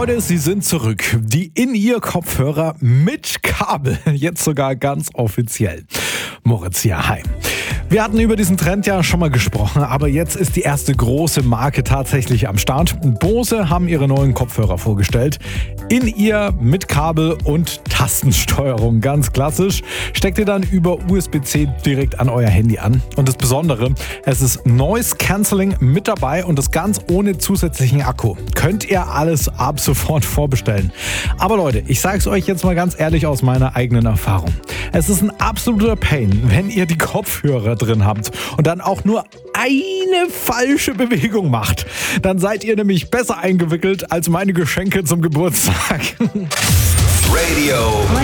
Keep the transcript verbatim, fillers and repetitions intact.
Leute, sie sind zurück. Die In-Ear-Kopfhörer mit Kabel. Jetzt sogar ganz offiziell. Moritz hier, hi. Wir hatten über diesen Trend ja schon mal gesprochen, aber jetzt ist die erste große Marke tatsächlich am Start. Bose haben ihre neuen Kopfhörer vorgestellt. In-Ear mit Kabel und Tastensteuerung, ganz klassisch. Steckt ihr dann über U S B C direkt an euer Handy an. Und das Besondere, es ist Noise Cancelling mit dabei und das ganz ohne zusätzlichen Akku. Könnt ihr alles ab sofort vorbestellen. Aber Leute, ich sage es euch jetzt mal ganz ehrlich aus meiner eigenen Erfahrung. Es ist ein absoluter Pain, wenn ihr die Kopfhörer drin habt und dann auch nur eine falsche Bewegung macht. Dann seid ihr nämlich besser eingewickelt als meine Geschenke zum Geburtstag. Radio